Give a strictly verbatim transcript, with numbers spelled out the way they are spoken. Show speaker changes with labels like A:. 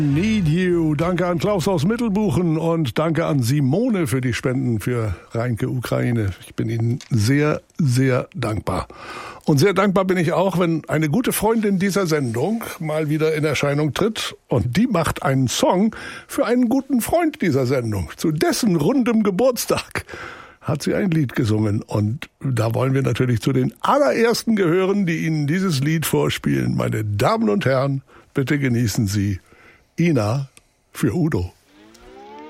A: Need You. Danke an Klaus aus Mittelbuchen und danke an Simone für die Spenden für Rheinke Ukraine. Ich bin Ihnen sehr, sehr dankbar. Und sehr dankbar bin ich auch, wenn eine gute Freundin dieser Sendung mal wieder in Erscheinung tritt und die macht einen Song für einen guten Freund dieser Sendung. Zu dessen rundem Geburtstag hat sie ein Lied gesungen und da wollen wir natürlich zu den allerersten gehören, die Ihnen dieses Lied vorspielen. Meine Damen und Herren, bitte genießen Sie Ina für Udo.